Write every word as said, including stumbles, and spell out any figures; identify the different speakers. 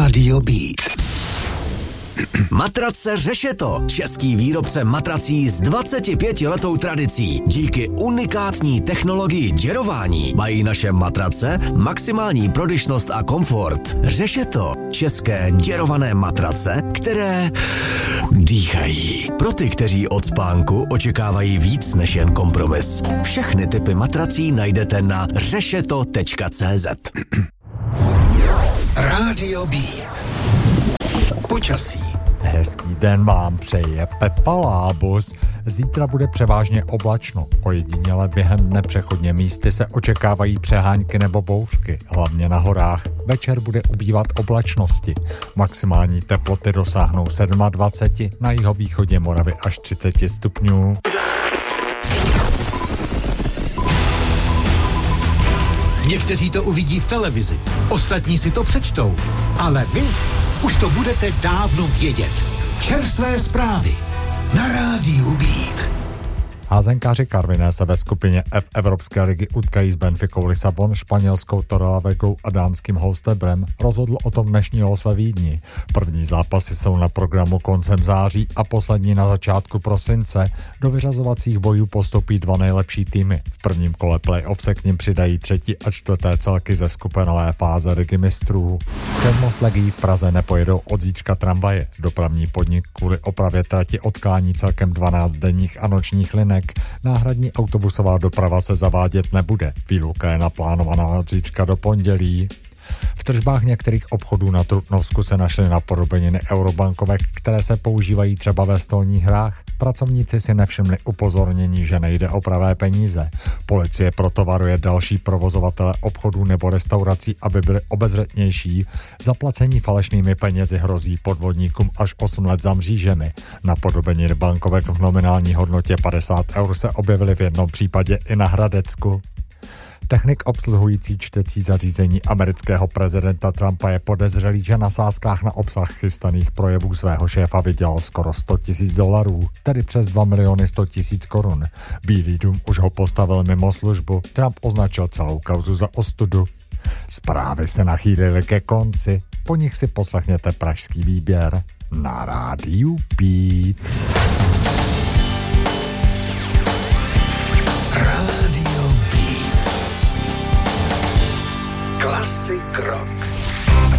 Speaker 1: Rádio Beat. Matrace Řešeto, český výrobce matrací s dvacetipětiletou tradicí. Díky unikátní technologii děrování mají naše matrace maximální prodyšnost a komfort. Řešeto, české děrované matrace, které dýchají. Pro ty, kteří od spánku očekávají víc než jen kompromis. Všechny typy matrací najdete na řešeto tečka cé zet. Rádio Beat. Počasí.
Speaker 2: Hezký den vám přeje Pepa Lábus. Zítra bude převážně oblačno. Ojediněle během dne přechodně místy se očekávají přehánky nebo bouřky, hlavně na horách. Večer bude ubývat oblačnosti. Maximální teploty dosáhnou dvacet sedm, na jihovýchodě Moravy až třicet stupňů.
Speaker 3: Někteří to uvidí v televizi, ostatní si to přečtou. Ale vy už to budete dávno vědět. Čerstvé zprávy na Rádiu Beat.
Speaker 2: Házenkáři Karviné se ve skupině F Evropské ligy utkají s Benficou Lisabon, španělskou Torrelavegou a dánským Holstebrem. Rozhodl o tom dnešní los ve Vídni. První zápasy jsou na programu koncem září a poslední na začátku prosince. Do vyřazovacích bojů postoupí dva nejlepší týmy. V prvním kole playoff se k nim přidají třetí a čtvrté celky ze skupinové fáze ligy mistrů. Před Most Legií v Praze nepojedou od zítřka tramvaje. Dopravní podnik kvůli opravě trati odklání celkem dvanáct denních a nočních linek. Náhradní autobusová doprava se zavádět nebude. Výluka je naplánovaná od zítřka do pondělí. V tržbách některých obchodů na Trutnovsku se našly napodobeniny eurobankovek, které se používají třeba ve stolních hrách. Pracovníci si nevšimli upozornění, že nejde o pravé peníze. Policie proto varuje další provozovatele obchodů nebo restaurací, aby byli obezřetnější. Zaplacení falešnými penězi hrozí podvodníkům až osm let za mřížemi. Napodobeniny bankovek v nominální hodnotě padesát eur se objevily v jednom případě i na Hradecku. Technik obsluhující čtecí zařízení amerického prezidenta Trumpa je podezřelý, že na sázkách na obsah chystaných projevů svého šéfa vydělal skoro sto tisíc dolarů, tedy přes dva miliony sto tisíc korun. Bílý dům už ho postavil mimo službu. Trump označil celou kauzu za ostudu. Zprávy se nachýlily ke konci, po nich si poslechněte pražský výběr na Rádiu Beat.
Speaker 1: Rádio Beat. Classic rock.